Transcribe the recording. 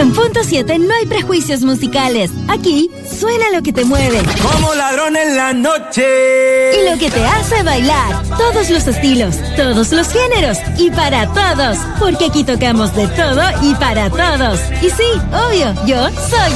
En Punto 7 no hay prejuicios musicales. Aquí suena lo que te mueve. Como ladrón en la noche. Y lo que te hace bailar. Todos los estilos, todos los géneros y para todos. Porque aquí tocamos de todo y para todos. Y sí, obvio, yo soy